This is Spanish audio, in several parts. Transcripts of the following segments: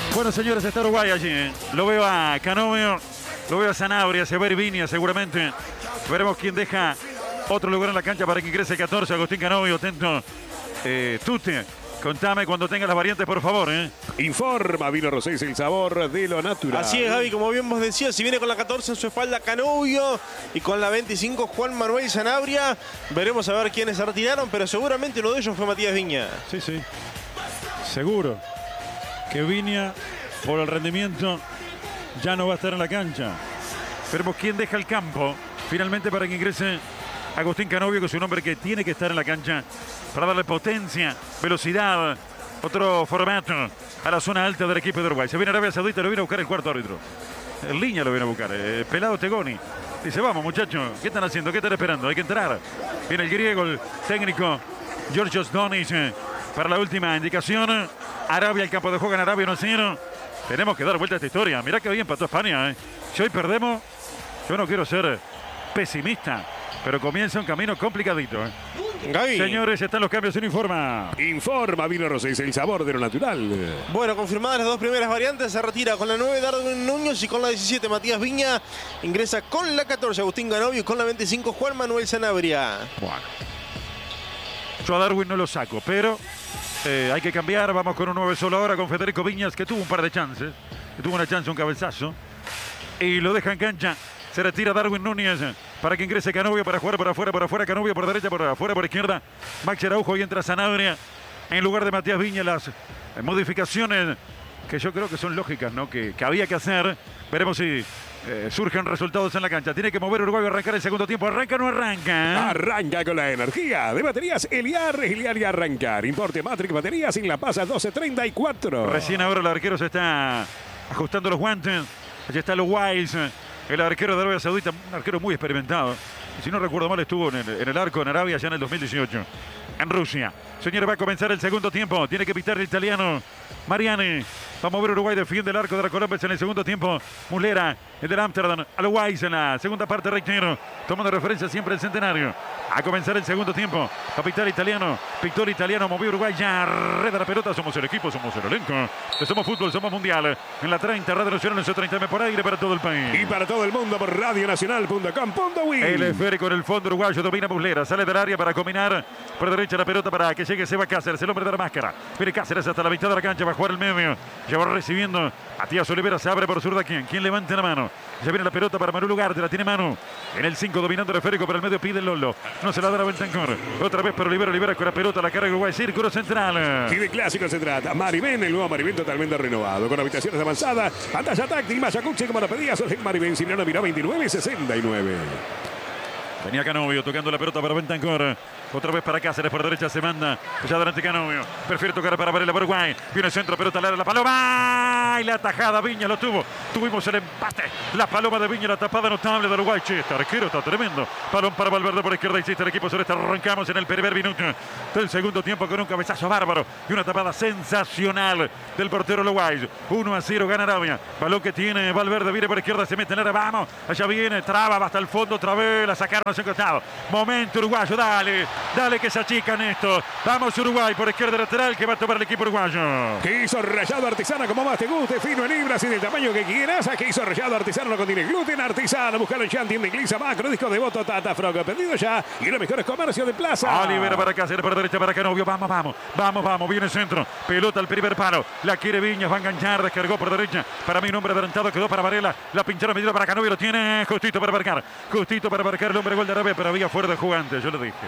Bueno, señores, está Uruguay allí. Lo veo a Canovio, lo veo a Sanabria, se va a ir Viña seguramente. Veremos quién deja otro lugar en la cancha para que ingrese el 14. Agustín Canovio, atento. Tute, contame cuando tenga las variantes, por favor. Informa Vino Rosé, el sabor de lo natural. Así es, Gaby, como bien vos decías, si viene con la 14 en su espalda Canovio y con la 25 Juan Manuel Sanabria, veremos a ver quiénes se retiraron, pero seguramente uno de ellos fue Matías Viña. Sí, sí. Seguro que Viña, por el rendimiento, ya no va a estar en la cancha. Veremos quién deja el campo finalmente para que ingrese Agustín Canovio, que es un hombre que tiene que estar en la cancha para darle potencia, velocidad, otro formato a la zona alta del equipo de Uruguay. Se viene Arabia Saudita, lo viene a buscar el cuarto árbitro. El Liña lo viene a buscar, Pelado Tegoni. Dice, vamos muchachos, ¿qué están haciendo? ¿Qué están esperando? Hay que entrar. Viene el griego, el técnico Georgios Donis para la última indicación. Arabia, el campo de juego en Arabia 1-0. Tenemos que dar vuelta a esta historia. Mirá que hoy empató España. Si hoy perdemos, yo no quiero ser pesimista, pero comienza un camino complicadito. Gaby. Señores, están los cambios en Informa. Informa Vino Rosé, el sabor de lo natural. Bueno, confirmadas las dos primeras variantes, se retira con la 9 Darwin Núñez y con la 17 Matías Viña. Ingresa con la 14 Agustín Canovio y con la 25 Juan Manuel Sanabria. Bueno, yo a Darwin no lo saco, pero hay que cambiar. Vamos con un 9 solo ahora con Federico Viñas, que tuvo un par de chances. Que tuvo una chance, un cabezazo. Y lo deja en cancha. Se retira Darwin Núñez para que ingrese Canovio para jugar por afuera, Canovio por derecha, por afuera, por izquierda. Max Araujo y entra Sanabria en lugar de Matías Viña. Las modificaciones que yo creo que son lógicas, ¿no? Que había que hacer. Veremos si surgen resultados en la cancha. Tiene que mover Uruguay a arrancar el segundo tiempo. ¿Arranca o no arranca? Arranca con la energía de baterías Eliar y arrancar. Importe Matrix Baterías en La Paz 1234. Recién ahora el arquero se está ajustando los guantes. Allí está los Wiles, el arquero de Arabia Saudita, un arquero muy experimentado. Y si no recuerdo mal, estuvo en el arco en Arabia ya en el 2018, en Rusia. Señores, va a comenzar el segundo tiempo. Tiene que pitar el italiano Mariani. Va a mover Uruguay, defiende el arco de la Colombia en el segundo tiempo. Mulera, el del Amsterdam, a los Weiss en la segunda parte, reitero. Tomando referencia siempre el centenario. A comenzar el segundo tiempo. Va a pitar el italiano. Pictó el italiano, movió Uruguay. Ya reda la pelota. Somos el equipo, somos el elenco. Somos fútbol, somos mundial. En la 30, Radio Nacional, en su 30 por aire para todo el país. Y para todo el mundo por radionacional.com.uy. El esférico en el fondo uruguayo domina Muslera. Sale del área para combinar por derecha la pelota para que llegue Seba Cáceres, el hombre de la máscara. Viene Cáceres hasta la mitad de la cancha. Va a jugar el medio. Ya va recibiendo. Matías Olivera se abre por zurda. ¿Quién levanta la mano? Ya viene la pelota para Manu Lugarte. La tiene Manu. En el 5 dominando el esférico. Por el medio pide el Lolo. No se la da a Bentancur. Otra vez para Olivera con la pelota. La carga Uruguay. Círculo central. Y de clásico se trata. Maribén, el nuevo Maribén totalmente renovado. Con habitaciones avanzadas. Pantalla táctil. Mayacuche como lo pedías. Maribén Simiano Miró 29-69. Venía Canovio tocando la pelota para Bentancur. Otra vez para Cáceres, por derecha se manda. Ya adelante Canovio. Prefiere tocar para Varela, Uruguay. Viene el centro, pelota al área, la Paloma. Y la tajada, Viña lo tuvo. Tuvimos el empate. La Paloma de Viña, la tapada notable de Uruguay. Che, este arquero está tremendo. Balón para Valverde por izquierda. Hiciste el equipo celeste. Arrancamos en el primer minuto del segundo tiempo con un cabezazo bárbaro. Y una tapada sensacional del portero Uruguay. 1-0 gana Arabia. Balón que tiene Valverde. Viene por izquierda, se mete en el área. Vamos. Allá viene, traba, va hasta el fondo otra vez. La sacaron hacia el costado. Momento uruguayo, dale. Dale que se achican esto. Vamos Uruguay por izquierda lateral que va a tomar el equipo uruguayo. Que hizo Rallado Artesano como más te guste, fino en libras y del tamaño que quieras. Que hizo Rallado Artesano, no contiene gluten. Artesano, buscalo en Chantin de Inglesa Macro, disco de voto Tata Frog. Pedido ya y los mejores comercios de plaza. Olivera para Cáceres, por derecha para Canovio. Vamos. Viene el centro. Pelota al primer palo. La quiere Viñas, va a enganchar. Descargó por derecha. Para mí un hombre adelantado. Quedó para Varela. La pincharon medida para Canovio. Lo tiene Justito para marcar. El hombre gol de Arabia, pero había fuera de jugante. Yo lo dije.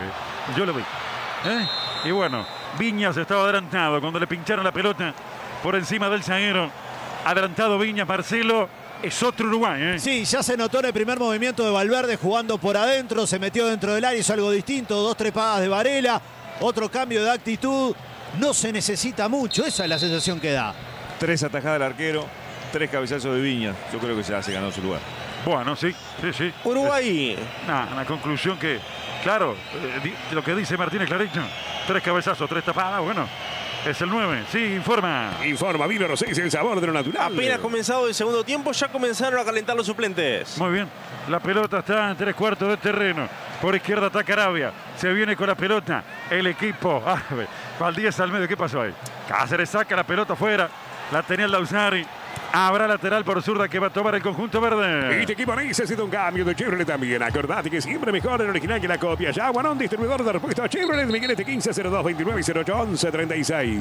Y bueno, Viñas estaba adelantado cuando le pincharon la pelota por encima del zaguero. Adelantado Viñas, Marcelo. Es otro Uruguay, Sí, ya se notó en el primer movimiento de Valverde jugando por adentro. Se metió dentro del área, hizo algo distinto. 2 trepadas de Varela. Otro cambio de actitud. No se necesita mucho. Esa es la sensación que da. 3 atajadas del arquero, 3 cabezazos de Viñas. Yo creo que se ganó su lugar. Bueno, sí. Uruguay. Una conclusión que, claro, lo que dice Martínez Clarito. 3 cabezazos, 3 tapadas, bueno. Es el 9, sí, informa. Informa Vino Rosé, el sabor de lo natural. Apenas comenzado el segundo tiempo, ya comenzaron a calentar los suplentes. Muy bien, la pelota está en 3/4 de terreno. Por izquierda ataca Arabia. Se viene con la pelota el equipo. Valdíez al medio, ¿qué pasó ahí? Cáceres saca la pelota afuera. La tenía el Lausari. Habrá lateral por zurda que va a tomar el conjunto verde. Este equipo necesita un cambio de Chevrolet también. Acordate que siempre mejor el original que la copia. Jaguarón, distribuidor de repuestos Chevrolet. Miguelete 150229081136.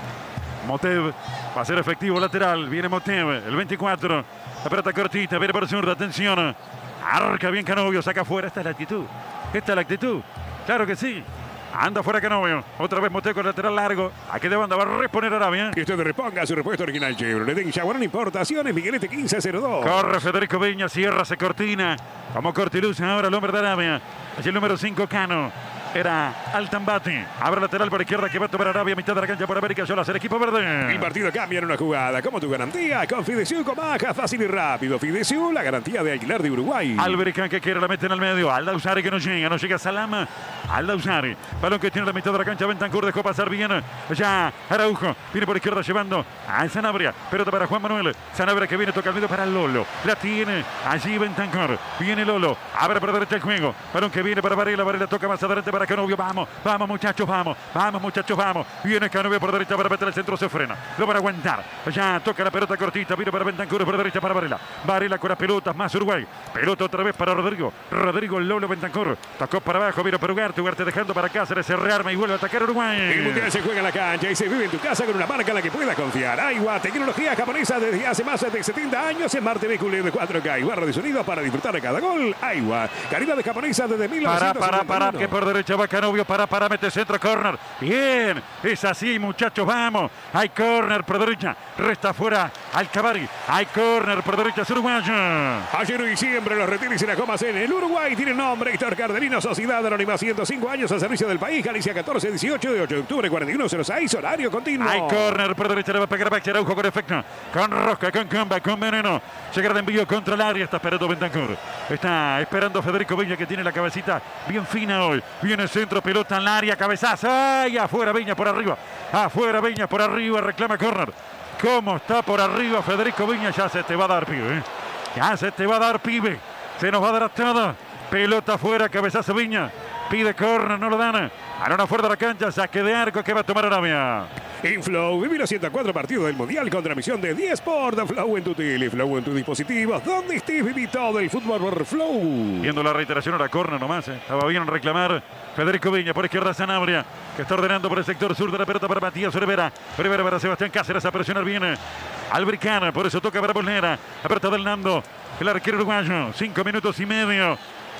Motev va a ser efectivo lateral. Viene Motev, el 24. La pelota cortita, viene por zurda. Atención. Arca bien Canovio, saca fuera. Esta es la actitud. Esta es la actitud. Claro que sí. Anda fuera Canovio. Otra vez Motev con lateral largo. Aquí de banda va a reponer Arabia. Y usted reponga su repuesto original Chevrolet en Jaguarón Importaciones. Miguelete 1502. Corre Federico Viña, cierra, se cortina. Como cortiluz ahora el hombre de Arabia. Allí el número 5, Cano. Era Altambati. Abre lateral por izquierda que va a tomar Arabia. Mitad de la cancha por América. Yola, el equipo verde. El partido cambia en una jugada. Como tu garantía. Con Fidesul, Comaja, fácil y rápido. Fidesul, la garantía de alquiler de Uruguay. Alberican que quiere, la mete en el medio. Aldausari que no llega Salama. Aldausari. Balón que tiene la mitad de la cancha. Bentancur dejó pasar bien. Ya Araujo. Viene por izquierda llevando a Sanabria. Pelota para Juan Manuel. Sanabria que viene, toca el medio para Lolo. La tiene allí Bentancur. Viene Lolo. Abre por derecha el juego. Balón que viene para Varela. Varela toca más adelante para Canovio. Vamos muchachos, vamos muchachos, vamos. Viene Canovio por derecha para meter el centro, se frena. Lo van a aguantar. Ya toca la pelota cortita. Viene para Bentancur por derecha para Varela. Varela con las pelotas, más Uruguay. Pelota otra vez para Rodrigo. Rodrigo Lolo Bentancur. Tocó para abajo, vino para Ugarte. Ugarte dejando para Cáceres, se rearma y vuelve a atacar Uruguay. El mundial se juega en la cancha y se vive en tu casa con una marca en la que puedas confiar. Aiwa, tecnología japonesa desde hace más de 70 años en Smart TV QLED de 4K y barra de sonido para disfrutar de cada gol. Aiwa, calidad de japonesa desde 1971. Para, que por derecha va Canovio. Para, mete centro, corner. Bien, es así, muchachos, vamos. Hay corner por derecha, resta fuera Alcavari. Hay corner por derecha, es uruguayo. Ayer y siempre los retiros y las comas en el Uruguay tienen nombre. Héctor Cardelino, Sociedad Anónima, 105 años al servicio del país. Galicia 14-18 de 8 de octubre, 41-06, horario continuo. Hay corner por derecha, le va a pegar a Baxi Araujo con efecto. Con rosca, con comba, con veneno. Llegar de envío contra el área, está esperando Bentancur. Está esperando Federico Viña que tiene la cabecita bien fina hoy. Viene el centro, pelota en el área, cabezazo. ¡Ay! Afuera Viña por arriba. Afuera Viña por arriba, reclama corner. ¿Cómo está por arriba Federico Viña? Ya se te va a dar, pibe. Ya se te va a dar, pibe. Se nos va a dar todo. Pelota afuera, cabezazo Viña. Pide corner, no lo dan. Arona fuera de la cancha, saque de arco que va a tomar Arabia. En Flow, viví los 104 partidos del Mundial con transmisión de 10 Sport. Flow en tu tele, Flow en tu dispositivo. Donde estés, viví todo el fútbol por Flow. Viendo la reiteración, ahora corner nomás. Estaba bien reclamar Federico Viña. Por izquierda Sanabria, que está ordenando por el sector sur de la pelota para Matías Rivera. Rivera para Sebastián Cáceres a presionar bien. Albricana, por eso toca para Bolnera. Aperta del Nando, el arquero uruguayo. 5 minutos y medio.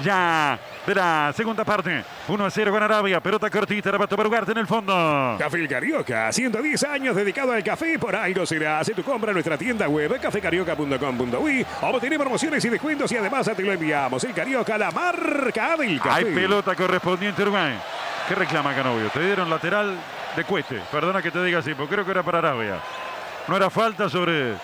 Ya de la segunda parte, 1-0 con Arabia, pelota cortita, la va a tomar Ugarte en el fondo. Café El Carioca, 110 años dedicado al café, por algo será. Hace tu compra en nuestra tienda web, cafecarioca.com.uy, o tiene promociones y descuentos y además te lo enviamos. El Carioca, la marca del café. Hay pelota correspondiente a Uruguay. ¿Qué reclama Canovio? Te dieron lateral de Cueste, perdona que te diga así, porque creo que era para Arabia. No era falta sobre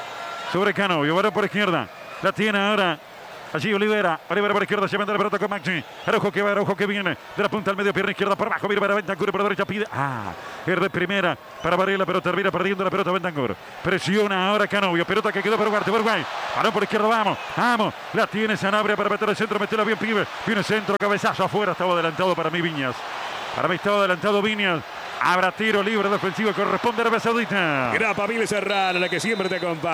Canovio, varón por izquierda, la tiene ahora. Allí Olivera por izquierda, llevando la pelota con Maxi. Araujo que viene de la punta al medio, pierna izquierda por abajo, viene para Bentancur, por la derecha pide. Es de primera para Varela, pero termina perdiendo la pelota Bentancur. Presiona ahora Canovio, pelota que quedó para Ugarte, Uruguay. Balón por izquierda, vamos. La tiene Sanabria para meter el centro, metela bien pibe. Viene centro, cabezazo afuera, estaba adelantado para mí Viñas. Para mí estaba adelantado Viñas. Habrá tiro libre de ofensivo, corresponde a Arabia Saudita. Grapa Mil Serrano, la que siempre te acompaña.